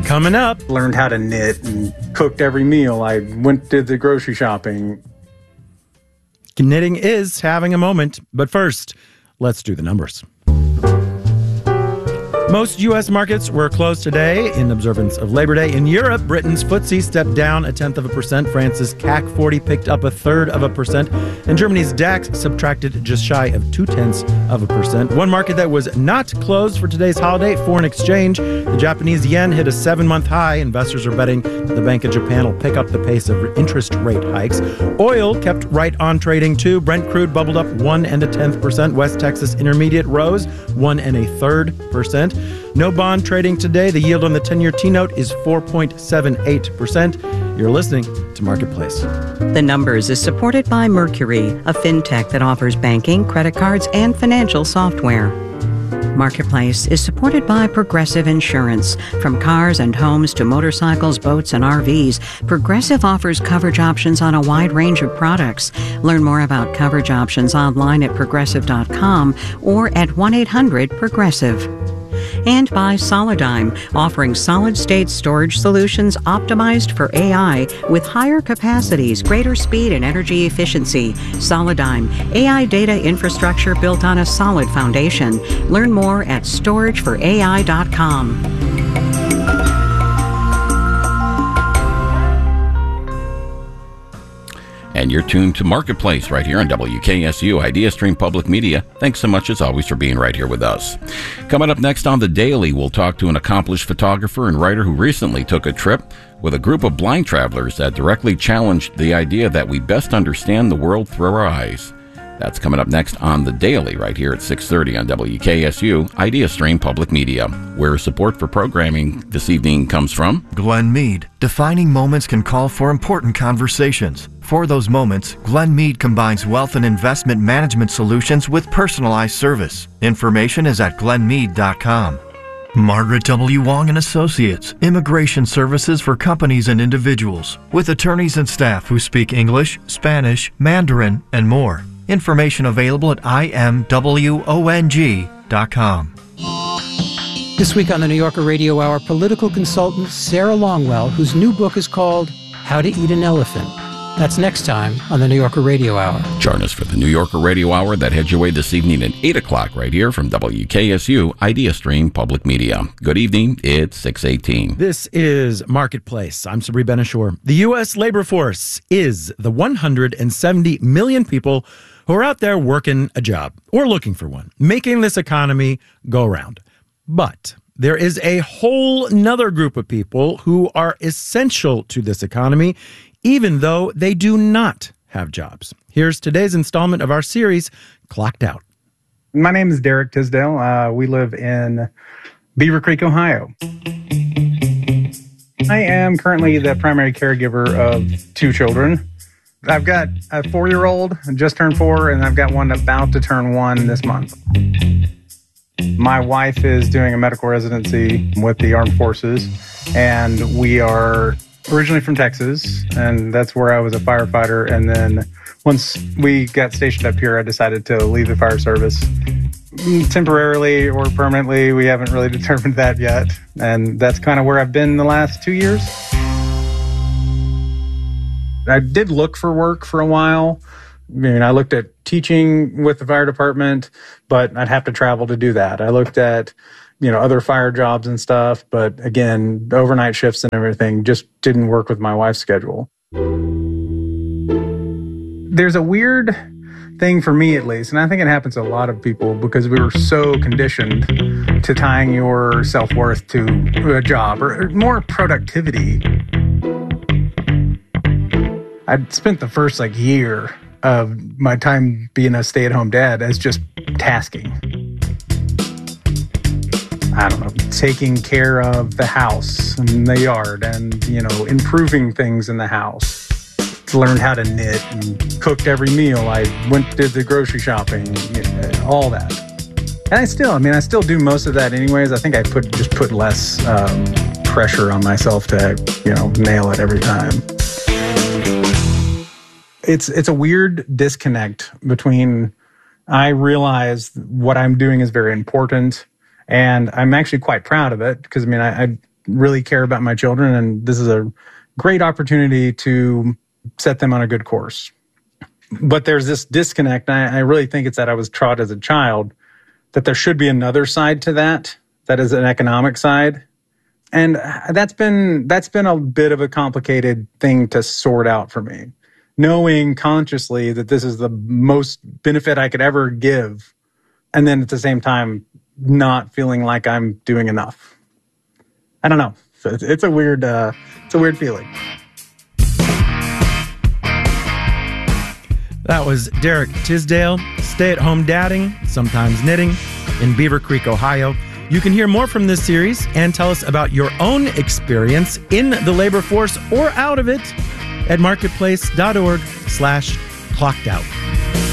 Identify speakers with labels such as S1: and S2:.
S1: Coming up.
S2: Learned how to knit and cooked every meal. I went to the grocery shopping.
S1: Knitting is having a moment, but first, let's do the numbers. Most U.S. markets were closed today in observance of Labor Day. In Europe, Britain's FTSE stepped down 0.1%. France's CAC 40 picked up 0.3%. And Germany's DAX subtracted just shy of 0.2%. One market that was not closed for today's holiday, foreign exchange. The Japanese yen hit a 7-month high. Investors are betting the Bank of Japan will pick up the pace of interest rate hikes. Oil kept right on trading, too. Brent crude bubbled up 1.1%. West Texas Intermediate rose 1.33%. No bond trading today. The yield on the 10-year T-note is 4.78%. You're listening to Marketplace.
S3: The Numbers is supported by Mercury, a fintech that offers banking, credit cards, and financial software. Marketplace is supported by Progressive Insurance. From cars and homes to motorcycles, boats, and RVs, Progressive offers coverage options on a wide range of products. Learn more about coverage options online at progressive.com or at 1-800-PROGRESSIVE. And by Solidigm, offering solid-state storage solutions optimized for AI with higher capacities, greater speed, and energy efficiency. Solidigm, AI data infrastructure built on a solid foundation. Learn more at storageforai.com.
S4: And you're tuned to Marketplace right here on WKSU IdeaStream Public Media. Thanks so much, as always, for being right here with us. Coming up next on The Daily, we'll talk to an accomplished photographer and writer who recently took a trip with a group of blind travelers that directly challenged the idea that we best understand the world through our eyes. That's coming up next on The Daily right here at 6:30 on WKSU IdeaStream Public Media, where support for programming this evening comes from
S5: Glenn Mead. Defining moments can call for important conversations. For those moments, Glenn Mead combines wealth and investment management solutions with personalized service. Information is at glennmead.com. Margaret W. Wong & Associates, immigration services for companies and individuals, with attorneys and staff who speak English, Spanish, Mandarin, and more. Information available at imwong.com.
S6: This week on the New Yorker Radio Hour, political consultant Sarah Longwell, whose new book is called How to Eat an Elephant. That's next time on the New Yorker Radio Hour.
S4: Join us for the New Yorker Radio Hour that heads your way this evening at 8 o'clock right here from WKSU IdeaStream Public Media. Good evening. It's 6:18.
S1: This is Marketplace. I'm Sabri Ben-Achour. The U.S. labor force is the 170 million people who are out there working a job or looking for one, making this economy go round. But there is a whole nother group of people who are essential to this economy, even though they do not have jobs. Here's today's installment of our series, Clocked Out.
S2: My name is Derek Tisdale. We live in Beaver Creek, Ohio. I am currently the primary caregiver of 2 children. I've got a 4-year-old, just turned 4, and I've got one about to turn 1 this month. My wife is doing a medical residency with the Armed Forces, and we are originally from Texas, and that's where I was a firefighter. And then once we got stationed up here, I decided to leave the fire service temporarily or permanently. We haven't really determined that yet. And that's kind of where I've been the last 2 years. I did look for work for a while. I mean, I looked at teaching with the fire department, but I'd have to travel to do that. I looked at, other fire jobs and stuff, but again, overnight shifts and everything just didn't work with my wife's schedule. There's a weird thing for me, at least, and I think it happens to a lot of people because we were so conditioned to tying your self-worth to a job or more productivity. I'd spent the first year of my time being a stay-at-home dad as just tasking. I don't know, taking care of the house and the yard and, improving things in the house. Learned how to knit and cooked every meal. I went to the grocery shopping, all that. And I still do most of that anyways. I think I put less pressure on myself to, nail it every time. It's a weird disconnect between I realize what I'm doing is very important, and I'm actually quite proud of it because I really care about my children, and this is a great opportunity to set them on a good course. But there's this disconnect. I really think it's that I was taught as a child that there should be another side to that is an economic side. And that's been a bit of a complicated thing to sort out for me. Knowing consciously that this is the most benefit I could ever give, and then at the same time not feeling like I'm doing enough. I don't know. So it's a weird feeling.
S1: That was Derek Tisdale, stay-at-home dadding, sometimes knitting, in Beaver Creek, Ohio. You can hear more from this series and tell us about your own experience in the labor force or out of it at marketplace.org/clockedout.